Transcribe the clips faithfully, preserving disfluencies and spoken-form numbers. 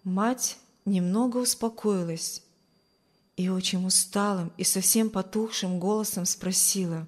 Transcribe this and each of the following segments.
Мать немного успокоилась и очень усталым и совсем потухшим голосом спросила: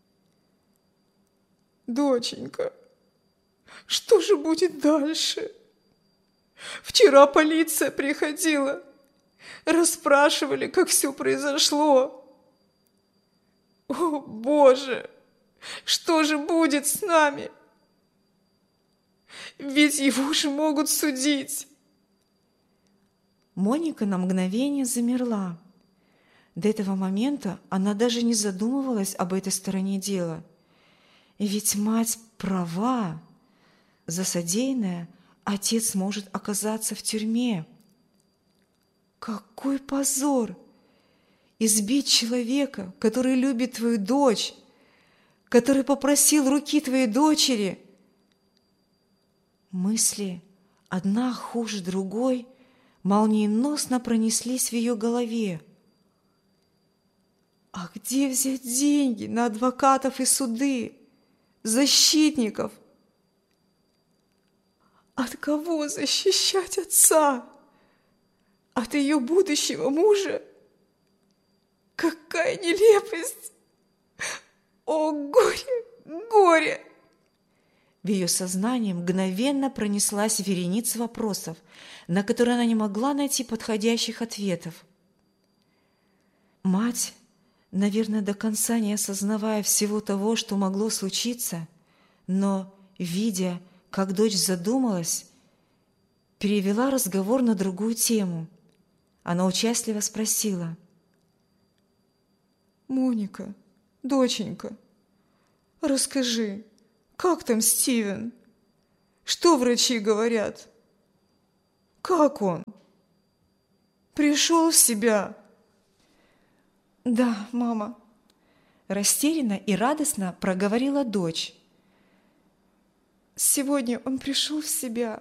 «Доченька, что же будет дальше? Вчера полиция приходила, расспрашивали, как все произошло. О, Боже, что же будет с нами? Ведь его же могут судить». Моника на мгновение замерла. До этого момента она даже не задумывалась об этой стороне дела. И ведь мать права. За содеянное отец может оказаться в тюрьме. Какой позор! Избить человека, который любит твою дочь, который попросил руки твоей дочери. Мысли, одна хуже другой, молниеносно пронеслись в ее голове. А где взять деньги на адвокатов и суды, защитников? От кого защищать отца? От ее будущего мужа? Какая нелепость! О, горе, горе! В ее сознании мгновенно пронеслась вереница вопросов, на которые она не могла найти подходящих ответов. Мать, наверное, до конца не осознавая всего того, что могло случиться, но, видя, как дочь задумалась, перевела разговор на другую тему. Она участливо спросила: «Моника, доченька, расскажи, как там Стивен? Что врачи говорят? Как он? Пришел в себя?» «Да, мама», – растерянно и радостно проговорила дочь. «Сегодня он пришел в себя.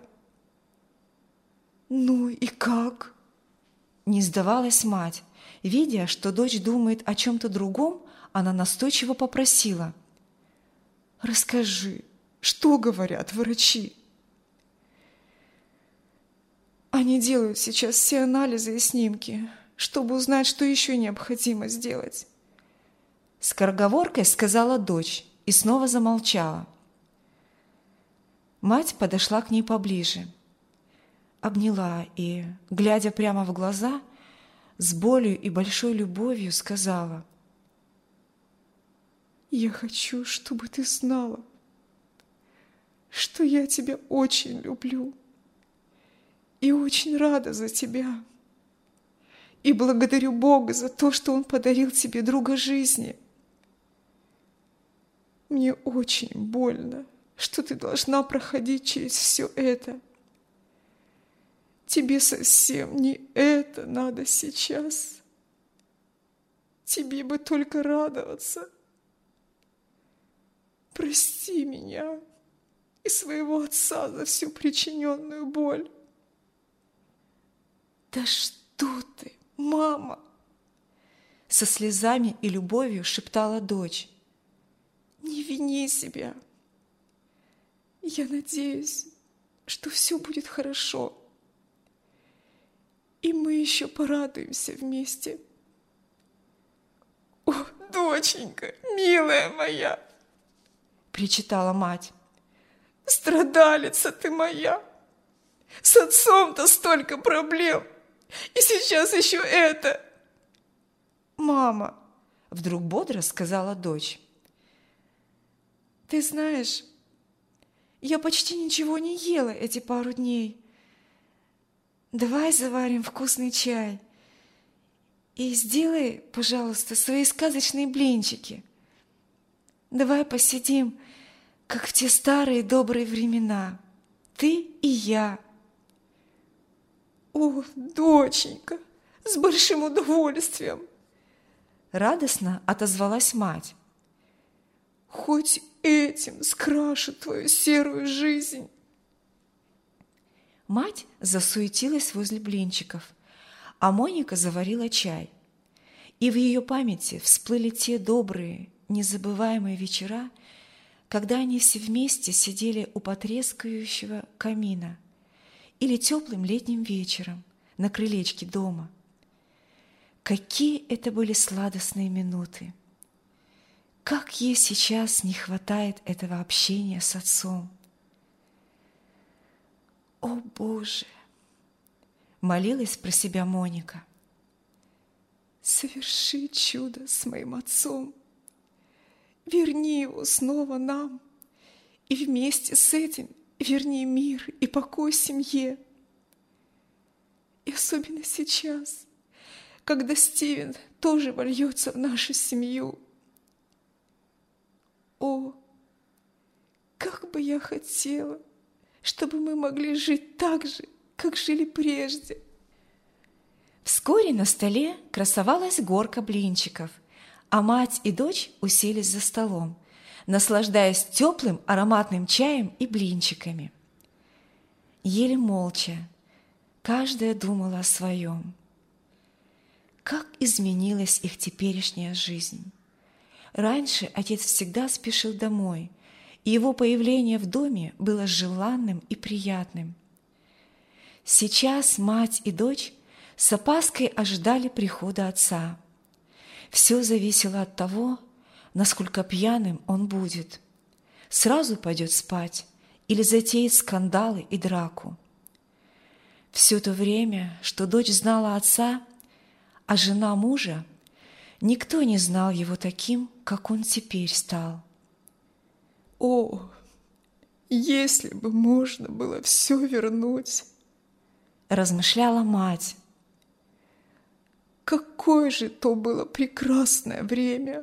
Ну и как?» Не сдавалась мать. Видя, что дочь думает о чем-то другом, она настойчиво попросила: «Расскажи, что говорят врачи?» «Они делают сейчас все анализы и снимки, чтобы узнать, что еще необходимо сделать». Скороговоркой сказала дочь и снова замолчала. Мать подошла к ней поближе, обняла и, глядя прямо в глаза, с болью и большой любовью сказала: «Я хочу, чтобы ты знала, что я тебя очень люблю и очень рада за тебя. И благодарю Бога за то, что Он подарил тебе друга жизни. Мне очень больно, что ты должна проходить через все это. Тебе совсем не это надо сейчас. Тебе бы только радоваться. Прости меня и своего отца за всю причиненную боль». «Да что ты, мама!» Со слезами и любовью шептала дочь. «Не вини себя. Я надеюсь, что все будет хорошо. И мы еще порадуемся вместе». «О, доченька, милая моя!» причитала мать. «Страдалица ты моя! С отцом-то столько проблем! И сейчас еще это!» «Мама!» – вдруг бодро сказала дочь. «Ты знаешь, я почти ничего не ела эти пару дней. Давай заварим вкусный чай и сделай, пожалуйста, свои сказочные блинчики. Давай посидим, как в те старые добрые времена, ты и я». «О, доченька, с большим удовольствием!» Радостно отозвалась мать. «Хоть этим скрашу твою серую жизнь». Мать засуетилась возле блинчиков, а Моника заварила чай. И в ее памяти всплыли те добрые, незабываемые вечера, когда они все вместе сидели у потрескающего камина или теплым летним вечером на крылечке дома. Какие это были сладостные минуты! Как ей сейчас не хватает этого общения с отцом! «О, Боже!» — молилась про себя Моника. «Соверши чудо с моим отцом, верни его снова нам, и вместе с этим верни мир и покой семье. И особенно сейчас, когда Стивен тоже вольется в нашу семью. О, как бы я хотела, чтобы мы могли жить так же, как жили прежде». Вскоре на столе красовалась горка блинчиков, а мать и дочь уселись за столом, наслаждаясь теплым ароматным чаем и блинчиками. Ели молча, каждая думала о своем. Как изменилась их теперешняя жизнь! Раньше отец всегда спешил домой, и его появление в доме было желанным и приятным. Сейчас мать и дочь с опаской ожидали прихода отца. Все зависело от того, насколько пьяным он будет. Сразу пойдет спать или затеет скандалы и драку. Все то время, что дочь знала отца, а жена мужа, никто не знал его таким, как он теперь стал. О, если бы можно было все вернуть, размышляла мать. Какое же то было прекрасное время!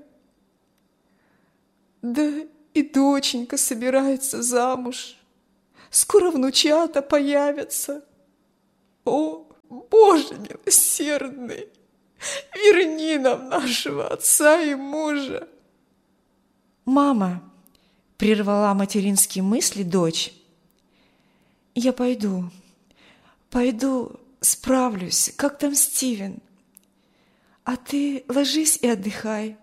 Да и доченька собирается замуж. Скоро внучата появятся. О, Боже милосердный, верни нам нашего отца и мужа. «Мама!» — прервала материнские мысли дочь. «Я пойду, пойду, справлюсь, как там Стивен. А ты ложись и отдыхай».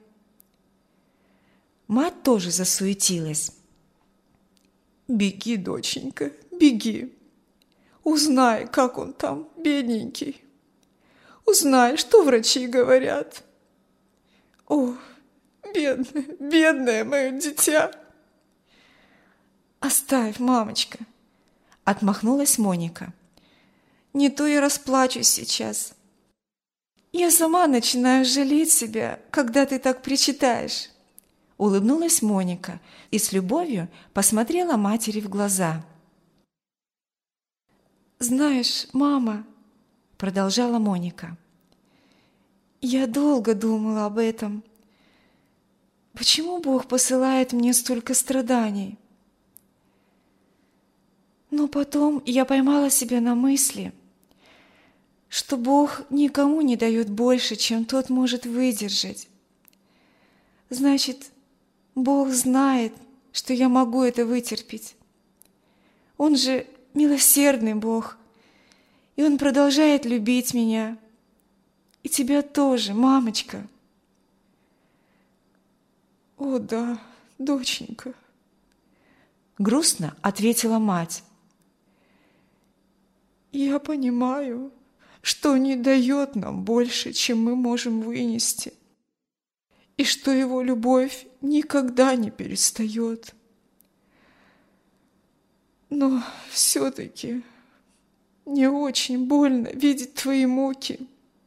Мать тоже засуетилась. «Беги, доченька, беги. Узнай, как он там, бедненький. Узнай, что врачи говорят. О, бедное, бедное мое дитя!» «Оставь, мамочка!» — отмахнулась Моника. «Не то я расплачусь сейчас. Я сама начинаю жалеть себя, когда ты так причитаешь». Улыбнулась Моника и с любовью посмотрела матери в глаза. «Знаешь, мама, — продолжала Моника, — я долго думала об этом. Почему Бог посылает мне столько страданий? Но потом я поймала себя на мысли, что Бог никому не дает больше, чем тот может выдержать. Значит, Бог знает, что я могу это вытерпеть. Он же милосердный Бог, и Он продолжает любить меня. И тебя тоже, мамочка». «О да, доченька», — грустно ответила мать. «Я понимаю, что не дает нам больше, чем мы можем вынести, и что Его любовь никогда не перестает. Но все-таки мне очень больно видеть твои муки».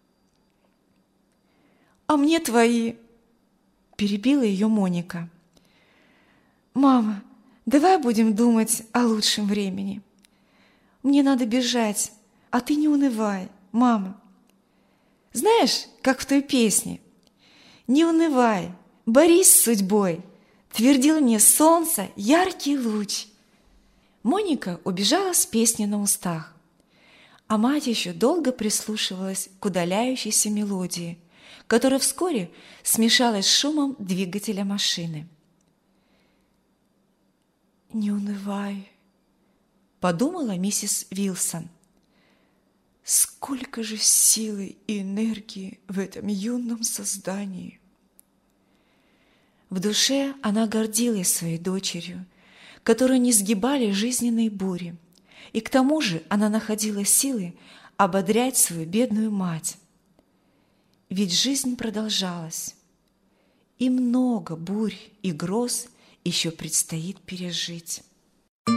«А мне твои», — перебила ее Моника. «Мама, давай будем думать о лучшем времени. Мне надо бежать, а ты не унывай, мама. Знаешь, как в той песне? Не унывай, борись с судьбой, твердил мне солнце яркий луч». Моника убежала с песней на устах, а мать еще долго прислушивалась к удаляющейся мелодии, которая вскоре смешалась с шумом двигателя машины. «Не унывай», — подумала миссис Вилсон. «Сколько же силы и энергии в этом юном создании!» В душе она гордилась своей дочерью, которую не сгибали жизненные бури, И к тому же она находила силы ободрять свою бедную мать. Ведь жизнь продолжалась, и много бурь и гроз еще предстоит пережить.